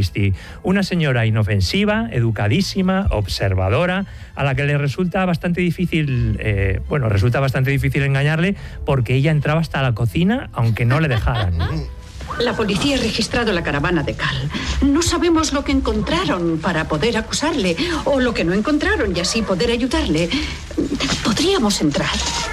Christie. Una señora inofensiva, educadísima, observadora, a la que le resulta bastante difícil, engañarle, porque ella entraba hasta la cocina aunque no le dejaran. La policía ha registrado la caravana de Cal. No sabemos lo que encontraron para poder acusarle, o lo que no encontraron y así poder ayudarle. ¿Podríamos entrar?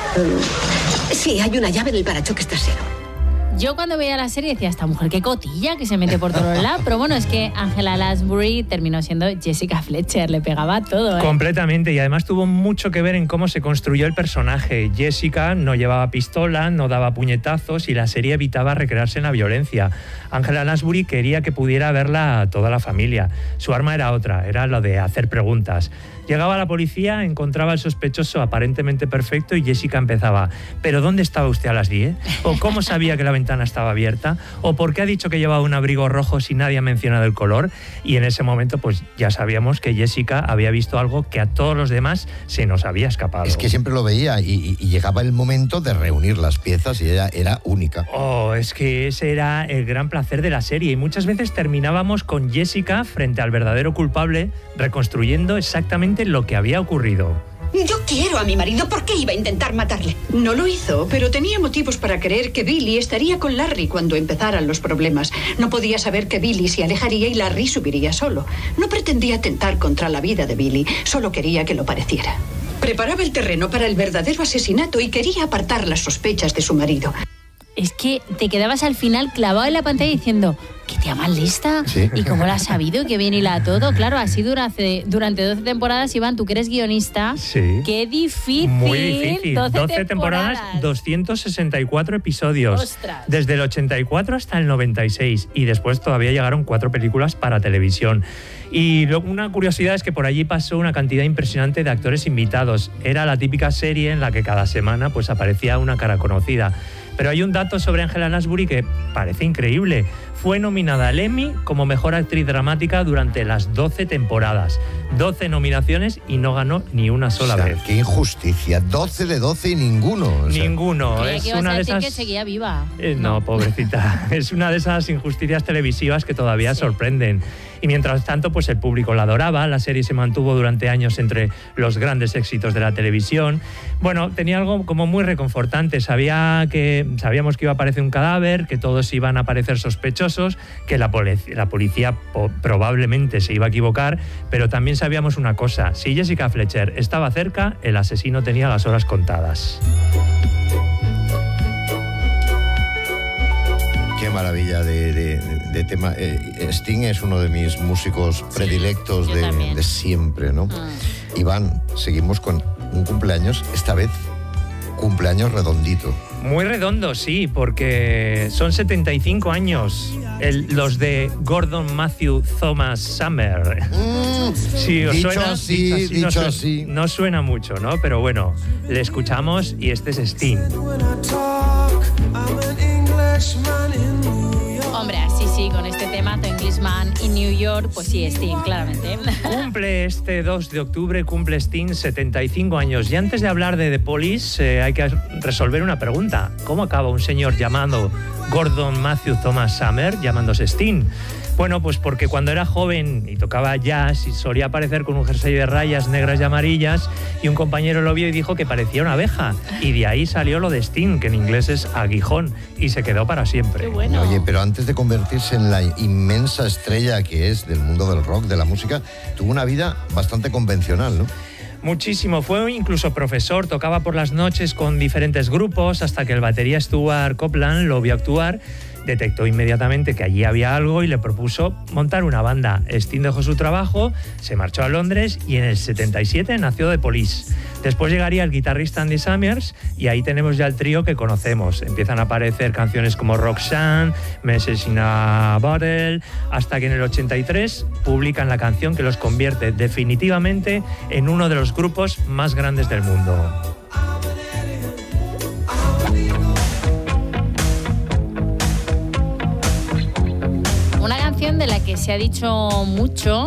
Sí, hay una llave en el parachoques trasero. Yo cuando veía la serie decía, esta mujer qué cotilla, que se mete por todos lados. Pero bueno, es que Angela Lansbury terminó siendo Jessica Fletcher, le pegaba todo, ¿eh? Completamente, y además tuvo mucho que ver en cómo se construyó el personaje. Jessica no llevaba pistola, no daba puñetazos y la serie evitaba recrearse en la violencia. Angela Lansbury quería que pudiera verla toda la familia. Su arma era otra, era lo de hacer preguntas. Llegaba la policía, encontraba al sospechoso aparentemente perfecto y Jessica empezaba: ¿pero dónde estaba usted a las 10? ¿O cómo sabía que la ventana estaba abierta? ¿O por qué ha dicho que llevaba un abrigo rojo si nadie ha mencionado el color? Y en ese momento pues ya sabíamos que Jessica había visto algo que a todos los demás se nos había escapado. Es que siempre lo veía y llegaba el momento de reunir las piezas y ella era única. Oh, es que ese era el gran placer de la serie y muchas veces terminábamos con Jessica frente al verdadero culpable reconstruyendo exactamente lo que había ocurrido. Yo quiero a mi marido. ¿Por qué iba a intentar matarle? No lo hizo, pero tenía motivos para creer que Billy estaría con Larry cuando empezaran los problemas. No podía saber que Billy se alejaría y Larry subiría solo. No pretendía atentar contra la vida de Billy, solo quería que lo pareciera. Preparaba el terreno para el verdadero asesinato y quería apartar las sospechas de su marido. Es que te quedabas al final clavado en la pantalla diciendo, ¿qué tía más lista? Sí. ¿Y cómo lo has sabido? ¿Qué bien hila todo? Claro, así durante 12 temporadas, Iván, tú que eres guionista. Sí. ¡Qué difícil! Muy difícil. 12 temporadas, 264 episodios. ¡Ostras! Desde el 84 hasta el 96. Y después todavía llegaron 4 películas para televisión. Y una curiosidad es que por allí pasó una cantidad impresionante de actores invitados. Era la típica serie en la que cada semana pues aparecía una cara conocida. Pero hay un dato sobre Angela Lansbury que parece increíble. Fue nominada al Emmy como mejor actriz dramática durante las 12 temporadas. 12 nominaciones y no ganó ni una sola vez. ¡Qué injusticia! 12 de 12 y ninguno. Ninguno. Creía Es que ibas una a de decir esas... que seguía viva. No, pobrecita. Es una de esas injusticias televisivas que todavía sorprenden. Y mientras tanto, pues el público la adoraba. La serie se mantuvo durante años entre los grandes éxitos de la televisión. Bueno, tenía algo como muy reconfortante. Sabíamos que iba a aparecer un cadáver, que todos iban a aparecer sospechosos, que la policía probablemente se iba a equivocar, pero también sabíamos una cosa: si Jessica Fletcher estaba cerca, el asesino tenía las horas contadas. Qué maravilla de tema. Sting es uno de mis músicos predilectos de siempre, ¿no? Iván, seguimos con un cumpleaños, esta vez cumpleaños redondito. Muy redondo, sí, porque son 75 años. Los de Gordon Matthew Thomas Summer. Sí, ¿os dicho suena? Dicho así. No suena mucho, ¿no? Pero bueno, le escuchamos y este es Sting. Hombre, sí, con este tema, The Englishman in New York, pues sí, Sting, claramente. Cumple este 2 de octubre, cumple Sting 75 años. Y antes de hablar de The Police, hay que resolver una pregunta. ¿Cómo acaba un señor llamado Gordon Matthew Thomas Summer llamándose Sting? Bueno, pues porque cuando era joven y tocaba jazz y solía aparecer con un jersey de rayas negras y amarillas, y un compañero lo vio y dijo que parecía una abeja. Y de ahí salió lo de Sting, que en inglés es aguijón, y se quedó para siempre. Qué bueno. Oye, pero antes de convertirse en la inmensa estrella que es del mundo del rock, de la música, tuvo una vida bastante convencional, ¿no? Muchísimo, fue incluso profesor, tocaba por las noches con diferentes grupos hasta que el batería Stuart Copeland lo vio actuar, detectó inmediatamente que allí había algo y le propuso montar una banda. Sting dejó su trabajo, se marchó a Londres y en el 77 nació The Police. Después llegaría el guitarrista Andy Summers y ahí tenemos ya el trío que conocemos. Empiezan a aparecer canciones como Roxanne, Message in a Bottle, hasta que en el 83 publican la canción que los convierte definitivamente en uno de los grupos más grandes del mundo. Una canción de la que se ha dicho mucho,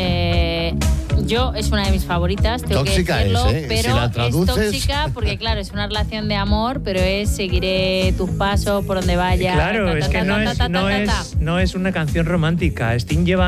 yo es una de mis favoritas, tengo tóxica que decirlo, es, pero si la traduces... es tóxica porque claro, es una relación de amor, pero es seguiré tus pasos por donde vaya. Claro, es que no es una canción romántica. Sting lleva